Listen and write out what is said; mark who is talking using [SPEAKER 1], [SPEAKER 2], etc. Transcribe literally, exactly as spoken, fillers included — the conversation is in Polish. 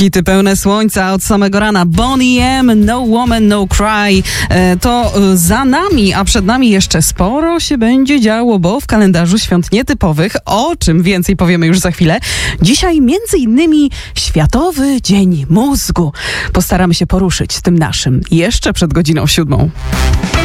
[SPEAKER 1] Hity pełne słońca od samego rana. Boney M, No Woman, No Cry. E, to za nami, a przed nami jeszcze sporo się będzie działo, bo w kalendarzu świąt nietypowych, o czym więcej powiemy już za chwilę, dzisiaj między innymi Światowy Dzień Mózgu. Postaramy się poruszyć z tym naszym jeszcze przed godziną siódmą.